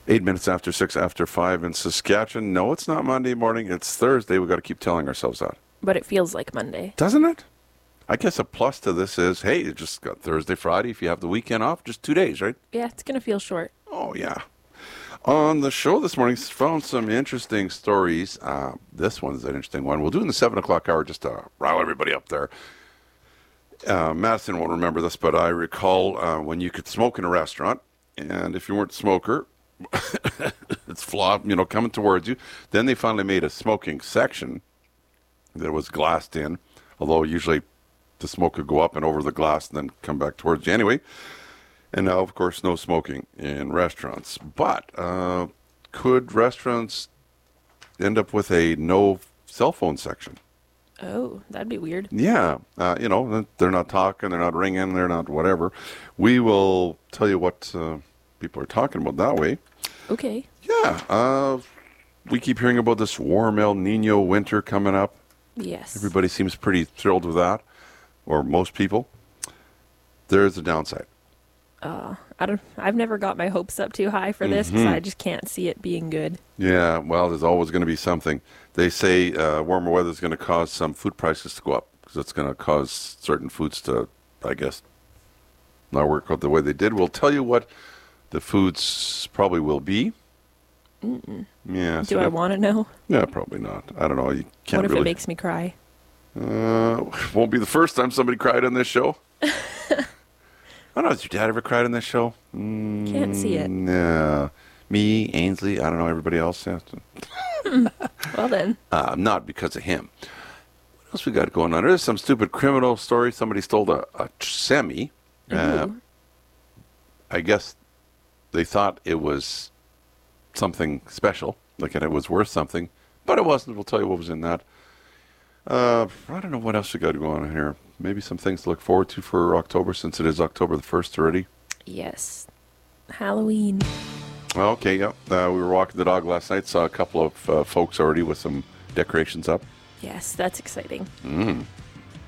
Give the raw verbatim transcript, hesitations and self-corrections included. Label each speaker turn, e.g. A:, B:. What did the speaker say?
A: Eight minutes after six, after five in Saskatchewan. No, it's not Monday morning. It's Thursday. We've got to keep telling ourselves that.
B: But it feels like Monday.
A: Doesn't it? I guess a plus to this is, hey, you just got Thursday, Friday. If you have the weekend off, just two days, right?
B: Yeah, it's going to feel short.
A: Oh, yeah. On the show this morning, found some interesting stories. Uh, this one's an interesting one. We'll do it in the seven o'clock hour just to rile everybody up there. Uh, Madison won't remember this, but I recall uh, when you could smoke in a restaurant, and if you weren't a smoker, it's flop, you know, coming towards you. Then they finally made a smoking section that was glassed in, although usually the smoke could go up and over the glass and then come back towards you anyway. And now, of course, no smoking in restaurants. But uh, could restaurants end up with a no cell phone section?
B: Oh, that'd be weird.
A: Yeah. Uh, you know, they're not talking, they're not ringing, they're not whatever. We will tell you what uh, people are talking about that way.
B: Okay.
A: Yeah. Uh, we keep hearing about this warm El Nino winter coming up.
B: Yes.
A: Everybody seems pretty thrilled with that, or most people. There's a downside.
B: Uh, I don't. I've never got my hopes up too high for this because
A: Mm-hmm.
B: I just can't see it being good.
A: Yeah, well, there's always going to be something. They say uh, warmer weather is going to cause some food prices to go up because it's going to cause certain foods to, I guess, not work out the way they did. We'll tell you what the foods probably will be.
B: Mm-mm.
A: Yeah.
B: Do
A: so
B: I
A: that-
B: want to know?
A: Yeah, probably not. I don't know. You can't
B: What if
A: really.
B: it makes me cry?
A: Uh, won't be the first time somebody cried on this show. I don't know. Has your dad ever cried on this show? Mm,
B: Can't see it.
A: No. Me, Ainsley, I don't know, everybody else. Yeah.
B: Well then.
A: Uh, not because of him. What else we got going on? There's some stupid criminal story. Somebody stole a, a semi. Uh,
B: Ooh.
A: I guess they thought it was something special, like it was worth something, but it wasn't. We'll tell you what was in that. Uh, I don't know what else we got going on here. Maybe some things to look forward to for October, since it is October the first already.
B: Yes. Halloween.
A: Okay, yeah. Uh, we were walking the dog last night, saw a couple of uh, folks already with some decorations up.
B: Yes, that's exciting.
A: Mm.